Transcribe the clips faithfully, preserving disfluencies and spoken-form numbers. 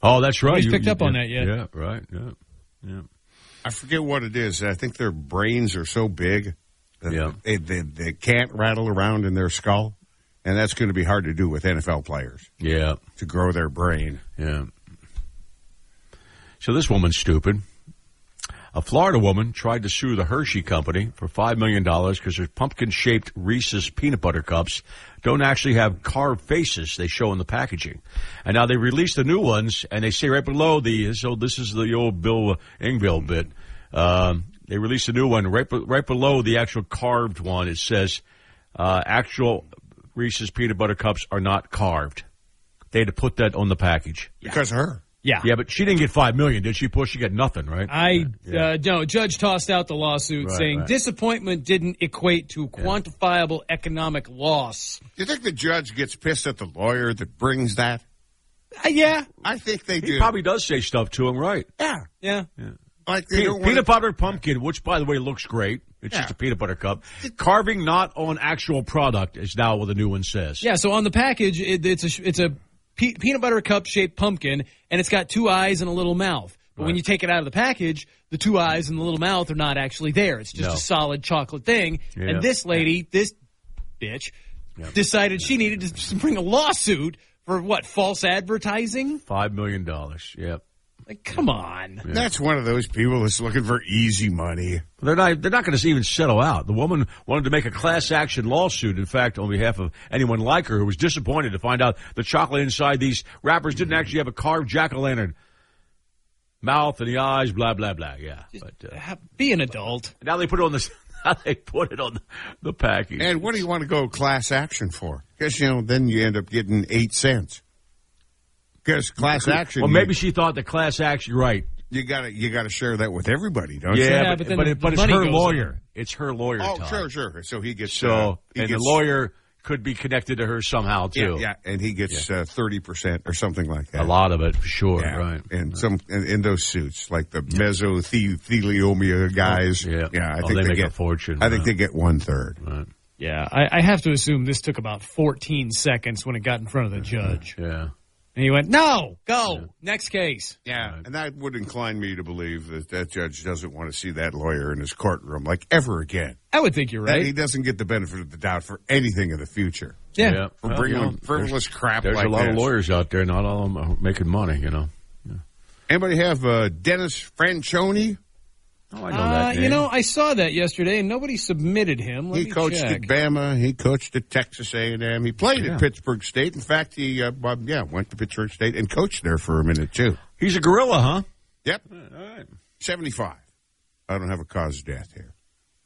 Oh, that's right. Nobody's You- picked you- up on yeah, that yet. Yeah, right. Yeah, yeah. I forget what it is. I think their brains are so big that Yeah. they, they, they can't rattle around in their skull. And that's going to be hard to do with N F L players, Yeah, to grow their brain. yeah. So this woman's stupid. A Florida woman tried to sue the Hershey Company for five million dollars because their pumpkin-shaped Reese's peanut butter cups don't actually have carved faces they show in the packaging. And now they released the new ones, and they say right below the, so this is the old Bill Engvall bit, um, they released a new one. Right, be- right below the actual carved one, it says, uh, actual Reese's peanut butter cups are not carved. They had to put that on the package. Because of her. Yeah. Yeah, but she didn't get five million, did she? Push, she got nothing, right? I Yeah. uh, no. Judge tossed out the lawsuit, Right, saying right. disappointment didn't equate to quantifiable economic loss. Do you think the judge gets pissed at the lawyer that brings that? Uh, yeah, I think they He do. probably does say stuff to him, right? Yeah. yeah. Like they Pe- don't peanut want butter pumpkin, which, by the way, looks great. It's Yeah. just a peanut butter cup. Carving not on actual product is now what the new one says. Yeah, so on the package, it, it's a sh- it's a pe- peanut butter cup shaped pumpkin, and it's got two eyes and a little mouth. But when Right. you take it out of the package, the two eyes and the little mouth are not actually there. It's just No. a solid chocolate thing. Yeah. And this lady, this bitch, Yep. decided she needed to bring a lawsuit for what, false advertising? Five million dollars. Yep. Like, come on. That's one of those people that's looking for easy money. They're not. They're not going to even settle out. The woman wanted to make a class action lawsuit. In fact, on behalf of anyone like her who was disappointed to find out the chocolate inside these wrappers didn't actually have a carved jack o' lantern mouth and the eyes. Blah blah blah. Yeah. But uh, Ha- Be an adult. now they put it on the. Now they put it on the, the package. And what do you want to go class action for? Because, you know, then you end up getting eight cents. Because class action, Well, you- maybe she thought the class action. Right. you gotta you gotta share that with everybody, don't you? Yeah, Yeah, but, but then but, the it, but it's money her goes lawyer. on. It's her lawyer. Oh, Todd. sure, sure. So he gets So uh, he and gets, the lawyer could be connected to her somehow too. yeah, yeah, and he gets uh, thirty percent or something like that. A lot of it for sure. Yeah, Right. and some in, in those suits, like the mesothelioma guys. Yeah. yeah. I Oh, think they they, make a get fortune, I think right. they get one third. Right. Yeah, I, I have to assume this took about fourteen seconds when it got in front of the judge. Yeah. And he went, no, go, next case. Yeah, and that would incline me to believe that that judge doesn't want to see that lawyer in his courtroom like ever again. I would think you're That right. he doesn't get the benefit of the doubt for anything in the future. Yeah. Yeah. For Well, bringing you know, frivolous crap There's like a lot this. of lawyers out there. Not all of them are making money. You know. Anybody have uh, Dennis Franchione? Oh, I know Uh, that name. you know, I saw that yesterday, and nobody submitted him. Let He me coached check. at Bama. He coached at Texas A and M. He played Yeah. at Pittsburgh State. In fact, he uh, well, yeah went to Pittsburgh State and coached there for a minute too. he's a gorilla, huh? Yep, All right. seventy-five. I don't have a cause of death here,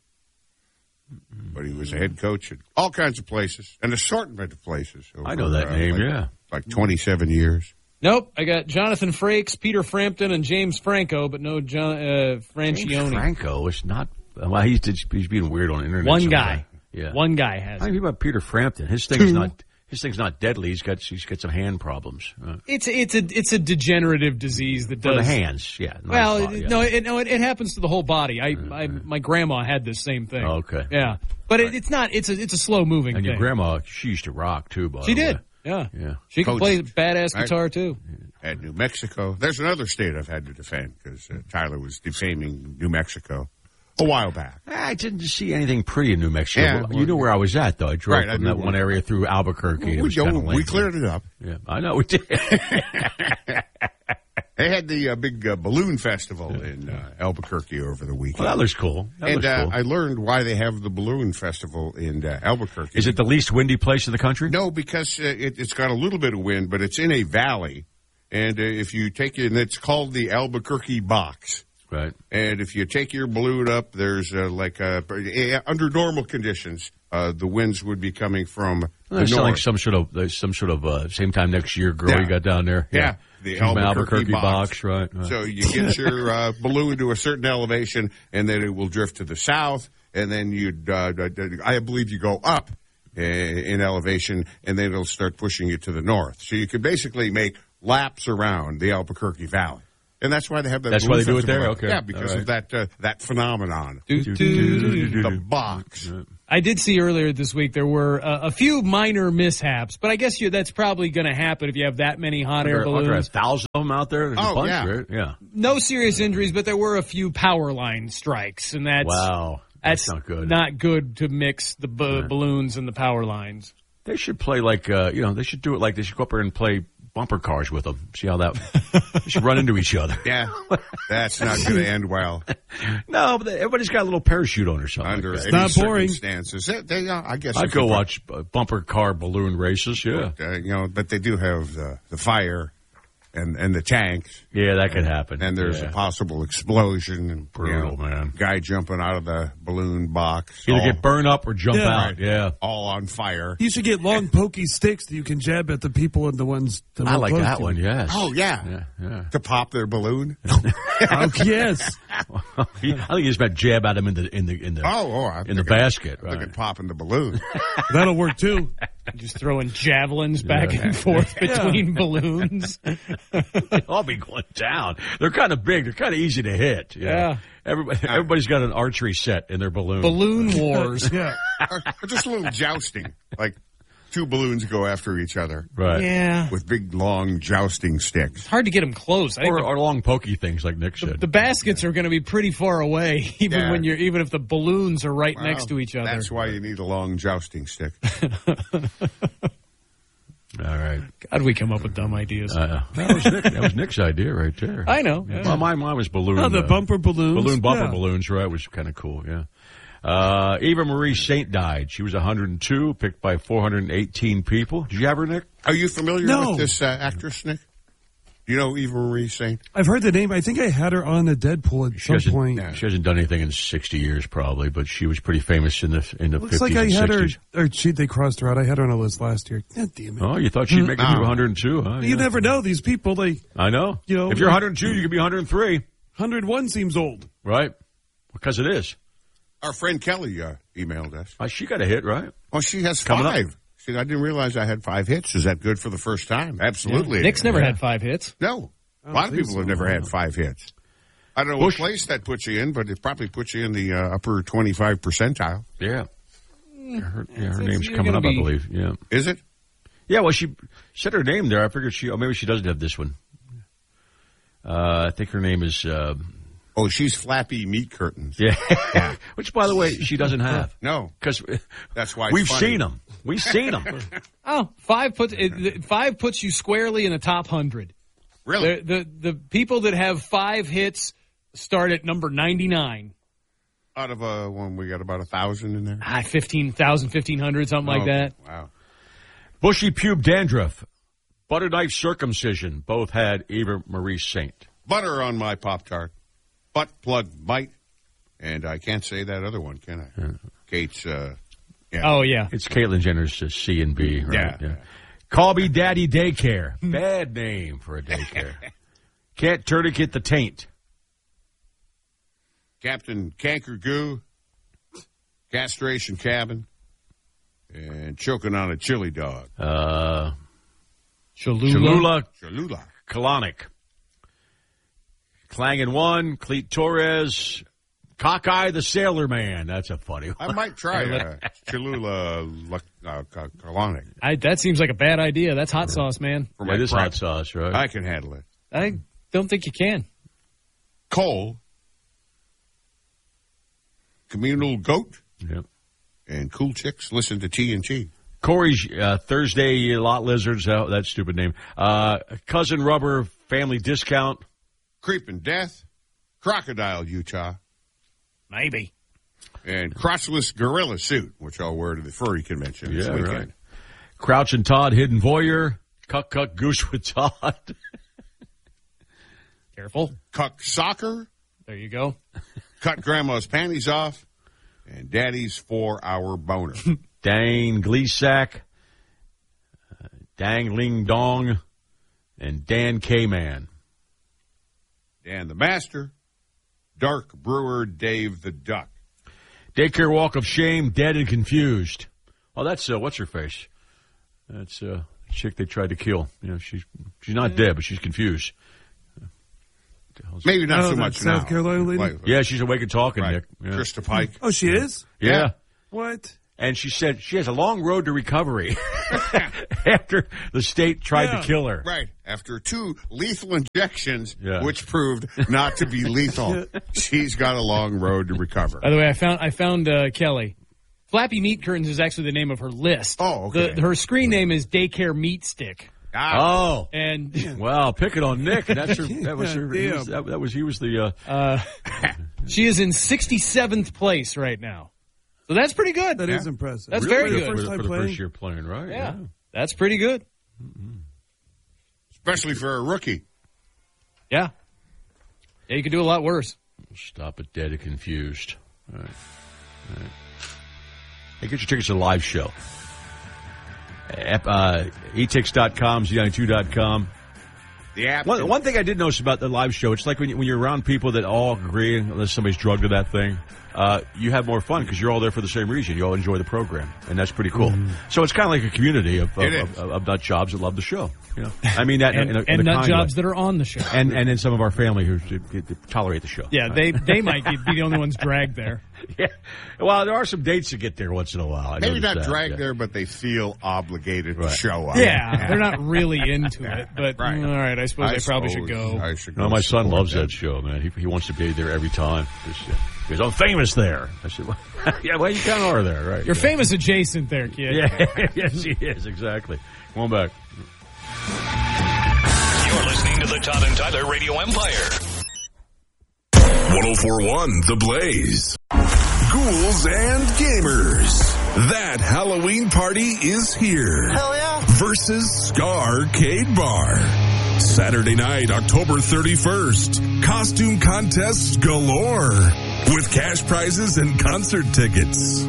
but he was a head coach at all kinds of places, an assortment of places. I know over, that uh, name. like, Yeah. like twenty-seven years. Nope, I got Jonathan Frakes, Peter Frampton, and James Franco, but no John, uh, Franchione. Franco is not. Well, he's he's being weird on the internet. One sometimes. guy. Yeah. One guy has I it. mean, about Peter Frampton. His thing's not. His thing's not deadly. He's got he's got some hand problems. Uh, It's it's a it's a degenerative disease that for does the hands, yeah. not Well, his body, it, yeah. no, it, no, it, it happens to the whole body. I, I my grandma had this same thing. Oh, okay. Yeah, but it, it's not. It's a it's a slow moving And thing. your grandma, she used to rock too. By She the did. way. Yeah. Yeah. She can Coach. play badass Right. guitar too. At New Mexico. There's another state I've had to defend because uh, Tyler was defaming New Mexico a while back. I didn't see anything pretty in New Mexico. Yeah, But well, you know where I was at, though. I drove Right, I from knew that where- one area through Albuquerque. and it we, was kinda don't- we lame. cleared it up. Yeah, I know we did. They had the uh, big uh, balloon festival in uh, Albuquerque over the weekend. Well, that looks cool. That and looks uh, cool. I learned why they have the balloon festival in uh, Albuquerque. Is it the least windy place in the country? No, because uh, it, it's got a little bit of wind, but it's in a valley. And uh, if you take it, and it's called the Albuquerque Box. Right. And if you take your balloon up, there's uh, like uh, under normal conditions, uh, the winds would be coming from Well, the there's like north. some sort of there's some sort of uh, same time next year girl Yeah. you got down there. Yeah, the She's from Albuquerque box. box, right? right. So you get your uh, balloon to a certain elevation, and then it will drift to the south, and then you, uh, I believe, you go up uh, in elevation, and then it'll start pushing you to the north. So you can basically make laps around the Albuquerque Valley, and that's why they have that. That's balloon why they do it festival. there? Okay. Yeah, because All of that uh, that phenomenon. Do, do, do, do, do. The box. I did see earlier this week there were uh, a few minor mishaps, but I guess you, that's probably going to happen if you have that many hot air Are there, are there a balloons. thousand of them out there? There's Oh, a bunch, yeah. right? Yeah. No serious injuries, but there were a few power line strikes, and that's Wow. That's, that's not good. Not good to mix the b- Yeah. balloons and the power lines. They should play like, uh, you know, they should do it like they should go up there and play bumper cars with them. See how that, they should run into each other. Yeah, that's not going to end well No, but they, everybody's got a little parachute on or something. under like that. any not boring. circumstances. They, they, uh, I guess I'd if go you- watch uh, bumper car balloon races. Yeah. Uh, you know, but they do have the, the fire and and the tanks, Yeah, that could happen. and there's yeah. a possible explosion and Brutal, you know, man. guy jumping out of the balloon box, Either all, get burned up or jump Yeah. out. Right. Yeah. all on fire. You should get long, pokey sticks that you can jab at the people and the ones that I won't like close that to one, you. yes. Oh yeah. Yeah, yeah. To pop their balloon. Oh, yes. I think you just meant jab at him in the in the in the Oh, oh I'm in the thinking- basket. Look Right. at popping the balloon. That'll work too. Just throwing javelins back Yeah. and forth between balloons. They'll all be going down. They're kind of big. They're kind of easy to hit. you know. Yeah. Everybody, everybody's got an archery set in their balloon. Balloon wars. Yeah. or, or just a little jousting, like two balloons go after each other Right. Yeah. with big long jousting sticks. It's hard to get them close. I think Or, the, or long pokey things like Nick said. the baskets are going to be pretty far away, even Yeah. when you're even if the balloons are right next Well, to each other. That's why you need a long jousting stick. All right. God, we come up with dumb ideas. Uh, that was Nick. That was Nick's idea right there. I know. Yeah. Well, my mine was balloon. Oh, the uh, bumper balloons. balloon bumper Yeah. balloons. Right, was kind of cool. Yeah. Uh, Eva Marie Saint died. She was one hundred two, picked by four hundred eighteen people. Did you have her, Nick? Are you familiar No. with this uh, actress, Nick? Do you know Eva Marie Saint? I've heard the name. I think I had her on a Deadpool at She some hasn't, point. yeah. she hasn't done anything in sixty years, probably, but she was pretty famous in the in the Looks fifties like I and had sixties. her, or she, they crossed her out. I had her on a list last year. God damn it. Oh, you thought she'd make it to No. one hundred two, huh? You Yeah. never know. These people, they, I know. You know, if you're one hundred two, you could be one hundred three, one hundred one seems old. right? Because it is. Our friend Kelly uh, emailed us. Uh, she got a hit, right? Oh, she has Coming up. five. She said, I didn't realize I had five hits. Is that good for the first time? Absolutely. Nick's never Yeah. had five hits. No. A don't lot of think people so. have never had five hits. I don't know Bush- what place that puts you in, but it probably puts you in the uh, upper twenty-five percentile. Yeah. Her, yeah, her it's- name's you're coming gonna up, I be- believe. Yeah. Is it? Yeah, well, she said her name there. I figured she, oh, maybe she doesn't have this one. Uh, I think her name is, uh, Oh, she's Flappy Meat Curtains. yeah. Which, by the way, she doesn't have. No. Because That's why it's we've funny. seen them. We've seen them. Oh, five puts it, five puts you squarely in the top hundred. Really? The, the the people that have five hits start at number ninety-nine. Out of uh, one, we got about a thousand in there. Ah, fifteen thousand, fifteen hundred, something like Oh, that. Wow. Bushy pube dandruff, butter knife circumcision, both had Eva Marie Saint. Butter on my Pop-Tart. Butt plug bite. And I can't say that other one, can I? Kate's, uh, yeah. Oh yeah, It's Caitlyn Jenner's uh, C and B, right? Yeah. Call me Daddy Daycare. Bad name for a daycare. Can't tourniquet the taint. Captain Canker Goo. Castration Cabin. And choking on a chili dog. Uh, Cholula. Cholula Cholula. Kalanick. Clangin' one, Cleet Torres, Cockeye the Sailor Man. That's a funny one. I might try uh, Cholula uh, uh, colonic I, that seems like a bad idea. That's hot sauce, man. for my That is prep. hot sauce, right? I can handle it. I don't think you can. Coal. Communal goat. Yep. And cool chicks listen to T N T. Corey's uh, Thursday Lot Lizards, oh, that stupid name. Uh, Cousin Rubber Family Discount. Creeping Death. Crocodile, Utah. Maybe. And Crotchless Gorilla Suit, which I'll wear to the furry convention this Yeah, weekend. right. Crouch and Todd Hidden Voyeur. Cuck Cuck Goose with Todd. Careful. Cuck Soccer. There you go. Cut Grandma's Panties Off. And Daddy's four-hour boner. Dang Gleesack. Uh, Dang Ling Dong. And Dan K-Man. Dan the Master. Dark Brewer Dave the Duck. Daycare Walk of Shame, Dead and Confused. Oh, that's, uh, what's her face? That's uh, a chick they tried to kill. You know, she's she's not dead, but she's confused. Maybe not Oh, so that much now. South Carolina lady? Like- Yeah, she's awake and talking, Right. Nick. Yeah. Krista Pike. Oh, she is? Yeah. What? And she said she has a long road to recovery after the state tried Yeah. to kill her. Right. After two lethal injections, Yeah. which proved not to be lethal, she's got a long road to recover. By the way, I found I found uh, Kelly. Flappy Meat Curtains is actually the name of her list. Oh, okay. The, her screen name is Daycare Meat Stick. Ah, Oh, And wow! Pick it on Nick. And that's her. That was her. He Damn. was, that, that was he was the. Uh, she is in sixty-seventh place right now. So that's pretty good. That is impressive. That's really very for, good. for, First the- time for the playing. first year playing, right? Yeah, that's pretty good. especially for a rookie. Yeah. Yeah, you could do a lot worse. Stop it, dead and confused. All right. All right. Hey, get your tickets to the live show. Uh, e tix dot com, Z ninety-two dot com. The app. One, one thing I did notice about the live show, it's like when, you, when you're around people that all agree, unless somebody's drugged to that thing, uh, you have more fun because you're all there for the same reason. You all enjoy the program, and that's pretty cool. So it's kind of like a community of, of, It of, is. of, of nut jobs that love the show. You know, I mean that And, in a, in and a nut kind jobs way. that are on the show. and and then some of our family who who- who tolerate the show. Yeah, they they might be the only ones dragged there. Yeah. Well, there are some dates that get there once in a while. I Maybe noticed not that, dragged yeah. there, but they feel obligated Right. to show up. Yeah, they're not really into it, but Right. mm, all right, I suppose I I probably suppose should go. I should No, go my son support loves them. that show, man. He he wants to be there every time. Just, uh, he goes, I'm famous there. I said, well, yeah, well, you kind of are there, right? You're yeah. famous adjacent there, kid. Yeah, yes, he is, exactly. Come on back. You're listening to the Todd and Tyler Radio Empire. one oh four point one The Blaze. Ghouls and Gamers. That Halloween party is here. Hell yeah. Versus Scarcade Bar. Saturday night, October thirty-first. Costume contests galore. With cash prizes and concert tickets.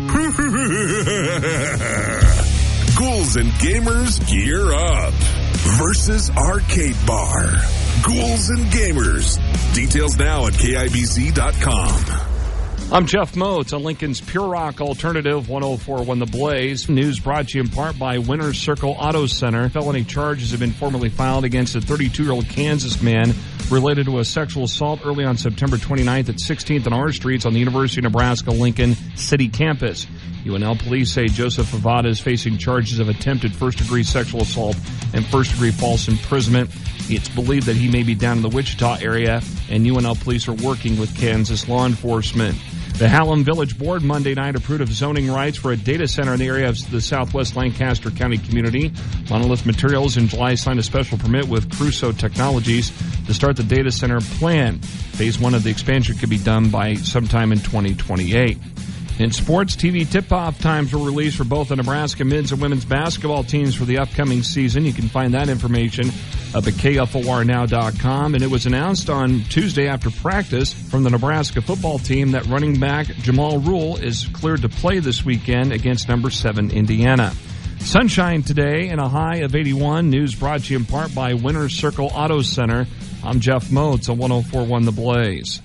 Ghouls and Gamers gear up. Versus Arcade Bar. Ghouls and Gamers. Details now at K I B Z dot com. I'm Jeff Moats on Lincoln's Pure Rock Alternative, one oh four point one The Blaze. News brought to you in part by Winner's Circle Auto Center. Felony charges have been formally filed against a thirty-two-year-old Kansas man related to a sexual assault early on September twenty-ninth at sixteenth and R Streets on the University of Nebraska-Lincoln City campus. U N L police say Joseph Favada is facing charges of attempted first-degree sexual assault and first-degree false imprisonment. It's believed that he may be down in the Wichita area, and U N L police are working with Kansas law enforcement. The Hallam Village Board Monday night approved of zoning rights for a data center in the area of the southwest Lancaster County community. Monolith Materials in July signed a special permit with Crusoe Technologies to start the data center plan. Phase one of the expansion could be done by sometime in twenty twenty-eight. In sports, T V tip-off times were released for both the Nebraska men's and women's basketball teams for the upcoming season. You can find that information up at K F O R now dot com. And it was announced on Tuesday after practice from the Nebraska football team that running back Jamal Rule is cleared to play this weekend against number seven Indiana. Sunshine today and a high of eighty-one. News brought to you in part by Winner's Circle Auto Center. I'm Jeff Moats on one oh four point one The Blaze.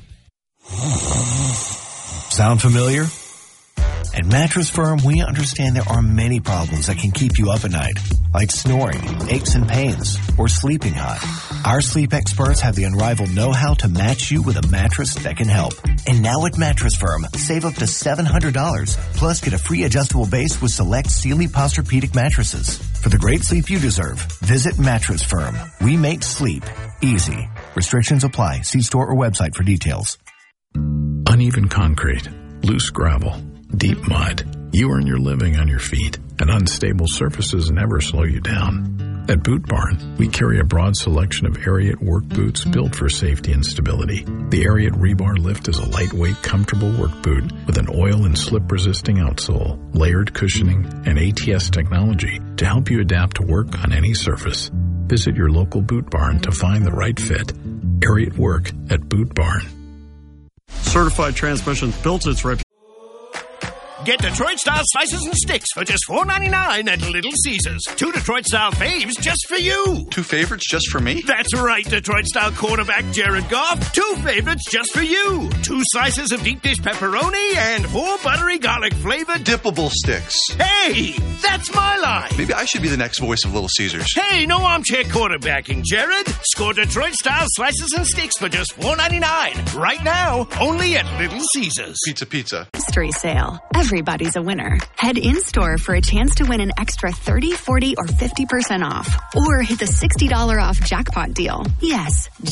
Sound familiar? At Mattress Firm, we understand there are many problems that can keep you up at night, like snoring, aches and pains, or sleeping hot. Our sleep experts have the unrivaled know-how to match you with a mattress that can help. And now at Mattress Firm, save up to seven hundred dollars, plus get a free adjustable base with select Sealy Posturepedic mattresses. For the great sleep you deserve, visit Mattress Firm. We make sleep easy. Restrictions apply. See store or website for details. Uneven concrete, loose gravel, deep mud. You earn your living on your feet, and unstable surfaces never slow you down. At Boot Barn, we carry a broad selection of Ariat work boots built for safety and stability. The Ariat Rebar Lift is a lightweight, comfortable work boot with an oil and slip-resisting outsole, layered cushioning, and A T S technology to help you adapt to work on any surface. Visit your local Boot Barn to find the right fit. Ariat Work at Boot Barn. Certified Transmissions built its reputation. Get Detroit-style slices and sticks for just four ninety-nine at Little Caesars. Two Detroit-style faves just for you. Two favorites just for me? That's right, Detroit-style quarterback Jared Goff. Two favorites just for you. Two slices of deep dish pepperoni and four buttery garlic-flavored dippable sticks. Hey, that's my line. Maybe I should be the next voice of Little Caesars. Hey, no armchair quarterbacking, Jared. Score Detroit-style slices and sticks for just four ninety-nine. Right now, only at Little Caesars. Pizza, pizza. Mystery sale. Every everybody's a winner. Head in-store for a chance to win an extra thirty, forty, or fifty percent off. Or hit the sixty dollars off jackpot deal. Yes,